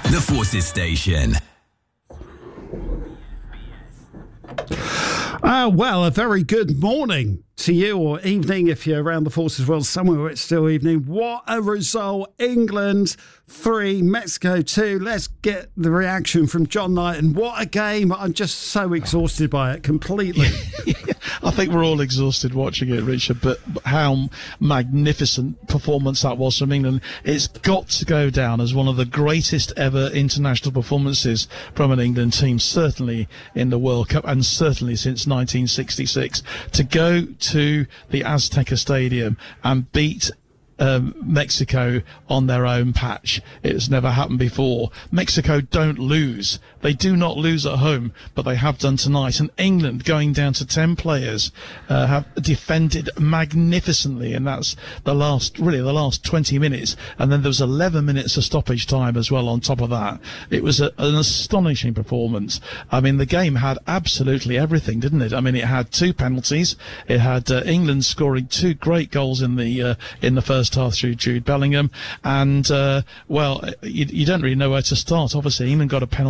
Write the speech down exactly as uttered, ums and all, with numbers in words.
The Forces Station. Uh, well, a very good morning to you, or evening if you're around the Forces world somewhere where it's still evening. What a result. England three, Mexico two. Let's get the reaction from John Knighton. What a game. I'm just so exhausted by it completely. I think we're all exhausted watching it, Richard, but how magnificent performance that was from England. It's got to go down as one of the greatest ever international performances from an England team, certainly in the World Cup and certainly since nineteen sixty-six. To go to the Azteca Stadium and beat Um, Mexico on their own patch. It's never happened before. Mexico don't lose. They do not lose at home, but they have done tonight. And England, going down to ten players, uh, have defended magnificently, and that's the last, really the last twenty minutes. And then there was eleven minutes of stoppage time as well on top of that. It was a, an astonishing performance. I mean, the game had absolutely everything, didn't it? I mean, it had two penalties. It had uh, England scoring two great goals in the uh, in the first half through Jude Bellingham, and uh, well, you, you don't really know where to start. Obviously, England got a penalty